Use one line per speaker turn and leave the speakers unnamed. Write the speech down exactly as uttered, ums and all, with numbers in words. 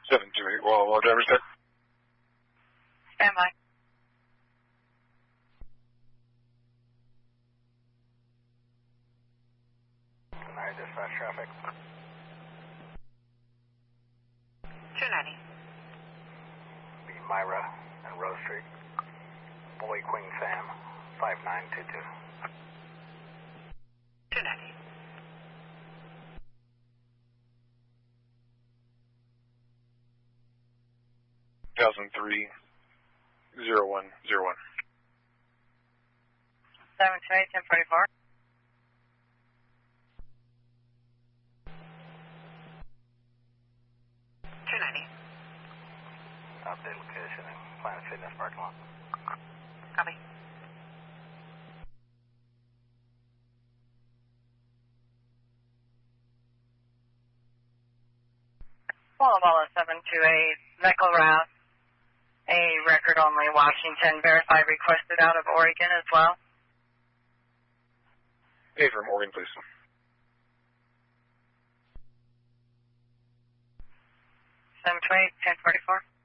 seven two eight, Walla Walla driver's deck.
Stand by.
Alright, dispatch traffic.
two ninety.
Be Myra and Rose Street. Boy Queen Sam, five nine two two.
two ninety.
two thousand three, zero one zero one.
seven two eight, ten forty-four. two ninety.
Update location in Planet Fitness parking lot.
Copy. Walla Walla seven two eight, Michael Rouse. A record only Washington, verify requested out of Oregon as well.
Hey, from Oregon, please.
seven two eight, ten forty-four.